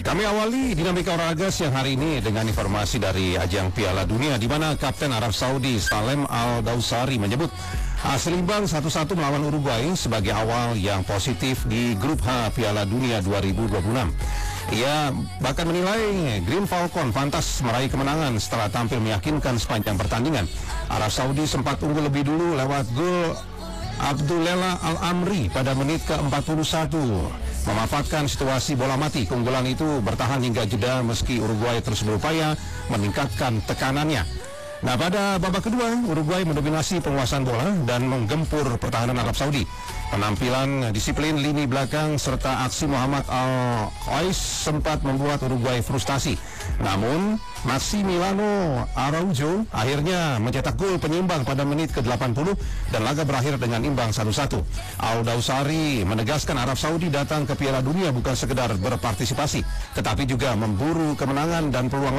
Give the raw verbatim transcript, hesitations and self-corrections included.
Kami awali dinamika olahraga siang hari ini dengan informasi dari ajang Piala Dunia di mana Kapten Arab Saudi Salem Al-Dawsari menyebut hasil imbang satu satu melawan Uruguay sebagai awal yang positif di grup H Piala Dunia dua ribu dua puluh enam. Ia bahkan menilai Green Falcon pantas meraih kemenangan setelah tampil meyakinkan sepanjang pertandingan. Arab Saudi sempat unggul lebih dulu lewat gol Abdullela Al-Amri pada menit ke empat puluh satu. Memanfaatkan situasi bola mati, keunggulan itu bertahan hingga jeda meski Uruguay terus berupaya meningkatkan tekanannya. Nah, pada babak kedua, Uruguay mendominasi penguasaan bola dan menggempur pertahanan Arab Saudi. Penampilan disiplin lini belakang serta aksi Muhammad Al-Qais sempat membuat Uruguay frustasi. Namun, Massimiliano Araujo akhirnya mencetak gol penyimbang pada menit ke delapan puluh dan laga berakhir dengan imbang satu satu. Al-Dawsari menegaskan Arab Saudi datang ke Piala Dunia bukan sekedar berpartisipasi, tetapi juga memburu kemenangan dan peluang